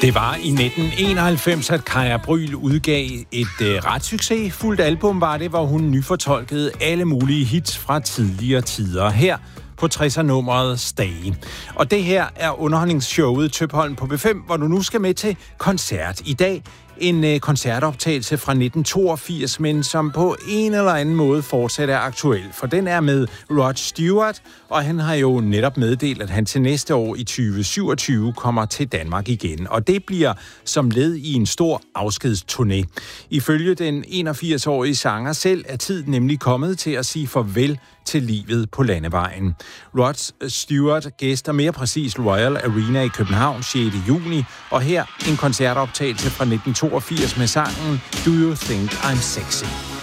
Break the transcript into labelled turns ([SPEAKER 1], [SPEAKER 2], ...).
[SPEAKER 1] Det var i 1991, at Kaya Brüel udgav et ret succesfuldt album, var det, hvor hun nyfortolkede alle mulige hits fra tidligere tider. Her på 60'er-nummeret Stay. Og det her er underholdningsshowet Tøpholm på B5, hvor du nu skal med til koncert i dag. En koncertoptagelse fra 1982, men som på en eller anden måde fortsat er aktuel. For den er med Rod Stewart, og han har jo netop meddelt, at han til næste år i 2027 kommer til Danmark igen. Og det bliver som led i en stor afskedsturné. Ifølge den 81-årige sanger selv er tiden nemlig kommet til at sige farvel til livet på landevejen. Rod Stewart gæster mere præcis Royal Arena i København 6. juni, og her en koncertoptagelse fra 1982 med sangen Do You Think I'm Sexy?